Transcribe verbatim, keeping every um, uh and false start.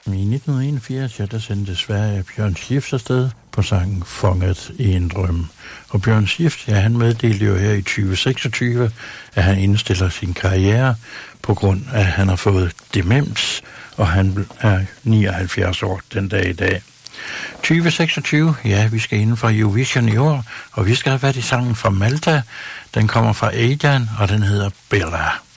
I nitten enogfirs, ja, der sendte Sverige Bjørn Skifs afsted på sangen Fanget i en drøm. Og Bjørn Skifs, ja, han meddelte jo her i tyve seksogtyve, at han indstiller sin karriere på grund af, at han har fået demens, og han er nioghalvfjerds år den dag i dag. tyve seksogtyve, ja, vi skal inden for Eurovision i år, og vi skal have været i sangen fra Malta. Den kommer fra Aidan, og den hedder Bella.